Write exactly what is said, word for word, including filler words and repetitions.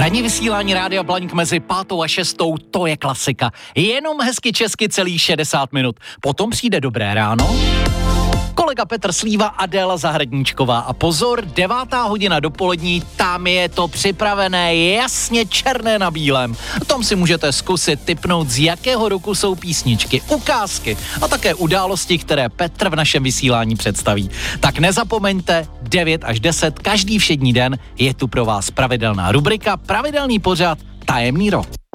Ranní vysílání Rádia Blaník mezi pátou a šestou, to je klasika. Jenom hezky česky celých šedesát minut. Potom přijde Dobré ráno, kolega Petr Slíva, Adéla Zahradníčková a pozor, devátá hodina dopolední, tam je to připravené jasně černé na bílém. Tom si můžete zkusit tipnout, z jakého roku jsou písničky, ukázky a také události, které Petr v našem vysílání představí. Tak nezapomeňte, devět až deset, každý všední den je tu pro vás pravidelná rubrika, pravidelný pořad Tajemný rok.